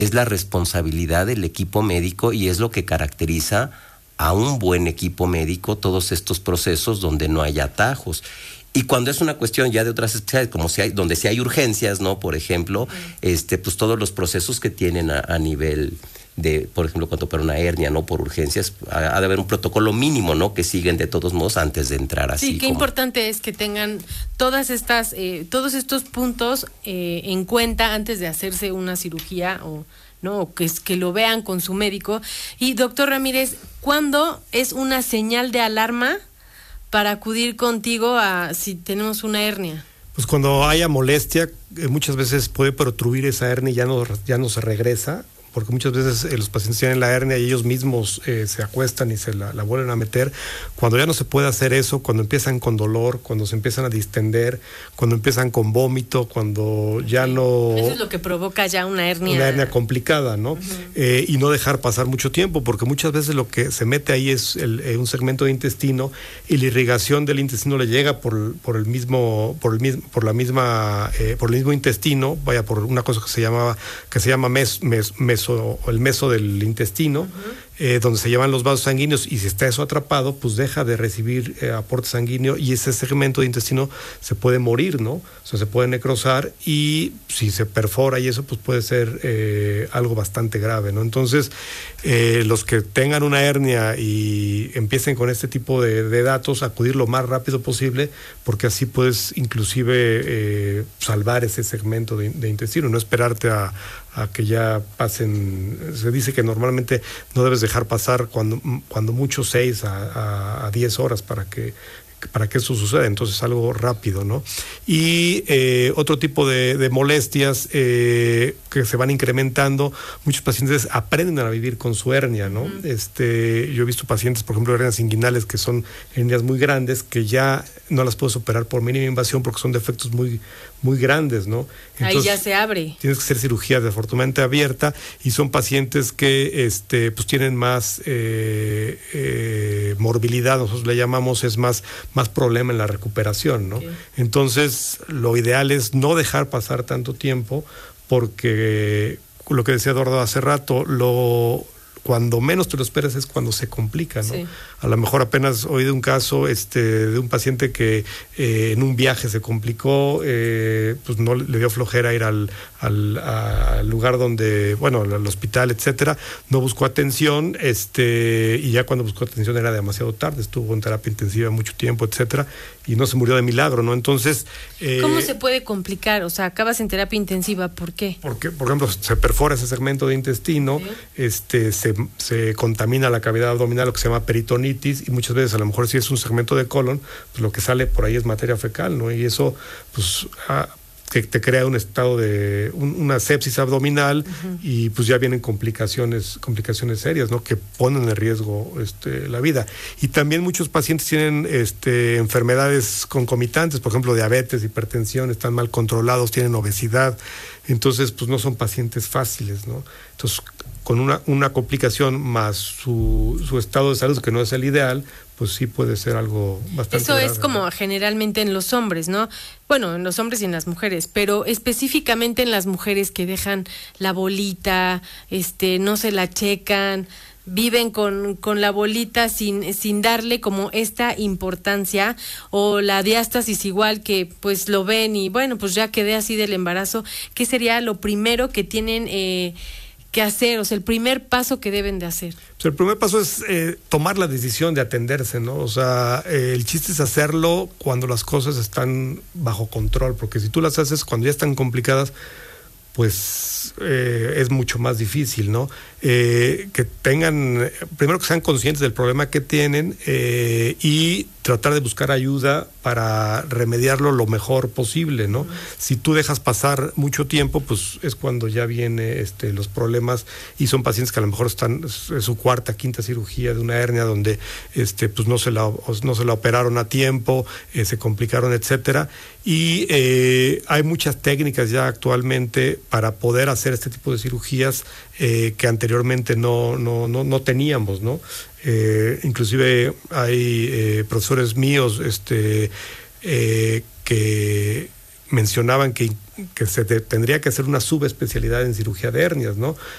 es la responsabilidad del equipo médico y es lo que caracteriza a un buen equipo médico, todos estos procesos donde no hay atajos. Y cuando es una cuestión ya de otras especialidades, como donde sí hay urgencias, ¿no? Por ejemplo, pues todos los procesos que tienen a nivel de, por ejemplo, cuando opera una hernia, ¿no? Por urgencias, ha de haber un protocolo mínimo, ¿no? Que siguen de todos modos antes de entrar así. Sí, qué importante es que tengan todos estos puntos en cuenta antes de hacerse una cirugía o ¿no? Que lo vean con su médico. Y doctor Ramírez, ¿cuándo es una señal de alarma para acudir contigo a si tenemos una hernia? Pues cuando haya molestia, muchas veces puede protruir esa hernia y ya no se regresa, porque muchas veces los pacientes tienen la hernia y ellos mismos se acuestan y se la vuelven a meter. Cuando ya no se puede hacer eso, cuando empiezan con dolor, cuando se empiezan a distender, cuando empiezan con vómito, cuando ya no... Eso es lo que provoca ya una hernia. Una hernia complicada, ¿no? Y no dejar pasar mucho tiempo, porque muchas veces lo que se mete ahí es un segmento de intestino y la irrigación del intestino le llega por el mismo intestino, vaya, por una cosa que se llama el meso del intestino, donde se llevan los vasos sanguíneos, y si está eso atrapado, pues deja de recibir aporte sanguíneo y ese segmento de intestino se puede morir, ¿no? O sea, se puede necrosar y si se perfora y eso, pues puede ser algo bastante grave, ¿no? Entonces, los que tengan una hernia y empiecen con este tipo de datos, acudir lo más rápido posible, porque así puedes inclusive salvar ese segmento de intestino, no esperarte a que ya pasen. Se dice que normalmente no debes dejar pasar cuando mucho 6 a 10 horas para que eso suceda, entonces algo rápido, ¿no? Y otro tipo de molestias que se van incrementando, muchos pacientes aprenden a vivir con su hernia, ¿no? Yo he visto pacientes, por ejemplo, hernias inguinales, que son hernias muy grandes, que ya no las puedes operar por mínima invasión porque son defectos muy, muy grandes, ¿no? Entonces, ahí ya se abre. Tienes que hacer cirugía desafortunadamente abierta y son pacientes que pues tienen más morbilidad, nosotros le llamamos, es más problema en la recuperación, ¿no? Okay. Entonces, lo ideal es no dejar pasar tanto tiempo, porque lo que decía Eduardo hace rato, cuando menos te lo esperas es cuando se complica, ¿no? Sí. A lo mejor apenas oí de un caso de un paciente que en un viaje se complicó, pues no le dio flojera ir al lugar donde, bueno, al hospital, etcétera, no buscó atención, y ya cuando buscó atención era demasiado tarde, estuvo en terapia intensiva mucho tiempo, etcétera, y no se murió de milagro, ¿no? Entonces... ¿Cómo se puede complicar? O sea, acabas en terapia intensiva, ¿por qué? Porque, por ejemplo, se perfora ese segmento de intestino, ¿sí? Se contamina la cavidad abdominal, lo que se llama peritonitis, y muchas veces, a lo mejor si es un segmento de colon, pues lo que sale por ahí es materia fecal, ¿no? Y eso, pues... que te crea un estado de una sepsis abdominal, y pues ya vienen complicaciones serias, ¿no? Que ponen en riesgo la vida. Y también muchos pacientes tienen enfermedades concomitantes, por ejemplo, diabetes, hipertensión, están mal controlados, tienen obesidad, entonces pues no son pacientes fáciles, ¿no? Entonces, con una complicación más su estado de salud, que no es el ideal, pues sí puede ser algo bastante grave. Eso es como generalmente en los hombres, ¿no? Bueno, en los hombres y en las mujeres, pero específicamente en las mujeres que dejan la bolita, no se la checan, viven con la bolita sin darle como esta importancia, o la diástasis igual, que pues lo ven y bueno, pues ya quedé así del embarazo. ¿Qué sería lo primero que tienen que hacer? O sea, el primer paso que deben de hacer. Pues el primer paso es tomar la decisión de atenderse, ¿no? O sea, el chiste es hacerlo cuando las cosas están bajo control, porque si tú las haces cuando ya están complicadas, pues es mucho más difícil, ¿no? Que tengan, primero que sean conscientes del problema que tienen, y tratar de buscar ayuda para remediarlo lo mejor posible, ¿no? Si tú dejas pasar mucho tiempo, pues es cuando ya viene los problemas, y son pacientes que a lo mejor están en su cuarta, quinta cirugía de una hernia donde pues no se la operaron a tiempo, se complicaron, etcétera. Y hay muchas técnicas ya actualmente para poder hacer este tipo de cirugías que anteriormente no teníamos, ¿no? Inclusive hay profesores míos que mencionaban que se tendría que hacer una subespecialidad en cirugía de hernias, ¿no?